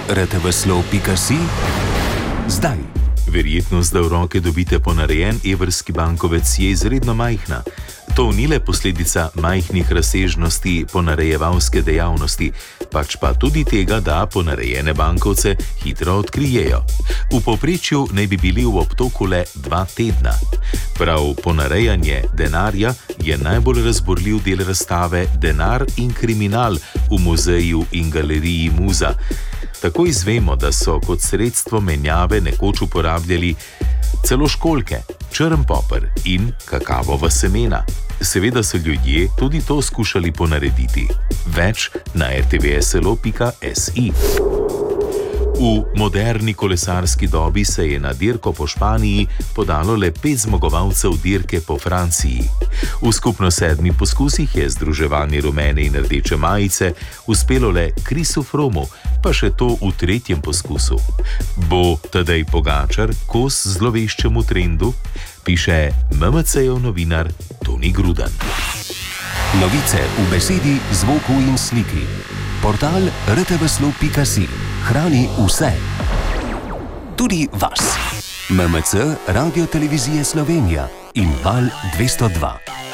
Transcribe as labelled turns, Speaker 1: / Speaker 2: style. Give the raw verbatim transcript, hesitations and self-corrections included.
Speaker 1: r t v slow pika si zdaj.
Speaker 2: Verjetnost, da v roke dobite ponarejen evrski bankovec, je izredno majhna. To ni le posledica majhnih razsežnosti ponarejevalske dejavnosti, pač pa tudi tega, da ponarejene bankovce hitro odkrijejo. V povprečju naj bi bili v obtoku le dva tedna. Prav ponarejanje denarja je najbolj razburljiv del razstave Denar in kriminal v muzeju in galeriji Muza. Tako izvemo, da so kot sredstvo menjave nekoč uporabljali celo školjke, črn poper in kakavova semena. Seveda so ljudje tudi to skušali ponarediti. Več na r t v s l o pika s i. V moderni kolesarski dobi se je na dirko po Španiji podalo le pet zmagovalcev dirke po Franciji. V skupno sedmih poskusih je združevanje rumene in rdeče majice uspelo le Chrisu Frommu, pa še to v tretjem poskusu. Bo Tadej Pogačar kos zloveščemu trendu? Piše M M C-jev novinar Toni Grudan.
Speaker 1: Novice v besedi, zvoku in sliki. Portal r t v slow pika si hrani vse. Tudi vas. M M C, Radio Televizije Slovenija in Val dvesto dva.